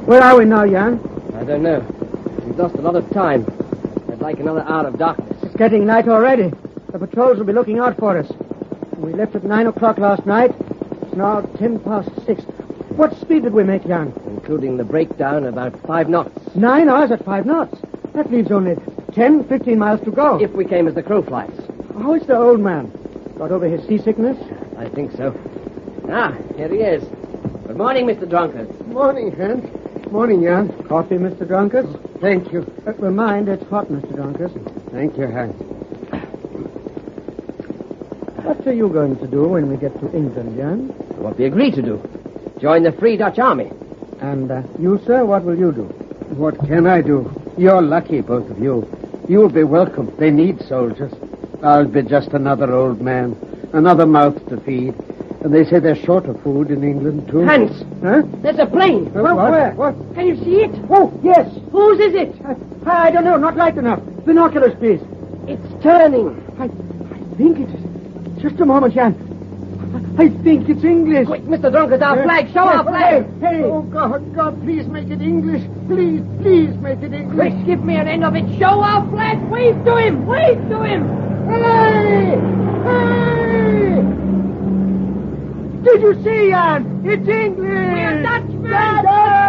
Where are we now, Jan? I don't know. We've lost a lot of time. I'd like another hour of darkness. It's getting night already. The patrols will be looking out for us. We left at 9 o'clock last night. It's now 6:10. What speed did we make, Jan? Including the breakdown, about 5 knots. 9 hours at 5 knots. That leaves only 15 miles to go. If we came as the crow flies. How is the old man? Got over his seasickness? I think so. Ah, here he is. Good morning, Mr. Drunkard. Morning, Hans. Morning, Jan. Coffee, Mr. Drunkard? Thank you. Mind, it's hot, Mr. Drunkard. Thank you, Hans. What are you going to do when we get to England, Jan? What we agreed to do. Join the Free Dutch Army. And you, sir, what will you do? What can I do? You're lucky, both of you. You'll be welcome. They need soldiers. I'll be just another old man, another mouth to feed. And they say they're short of food in England, too. Hans! Huh? There's a plane! Where? What? Can you see it? Oh, yes. Whose is it? I don't know. Not light enough. Binoculars, please. It's turning. I think it is. Just a moment, Jan. I think it's English. Quick, Mr. Drunkard, our flag. Show our flag. Hey. Oh, God, please make it English. Please make it English. Quick, give me an end of it. Show our flag. Wave to him. Wave to him. Hey! Hey! Did you see, Jan? It's English. We're Dutchmen.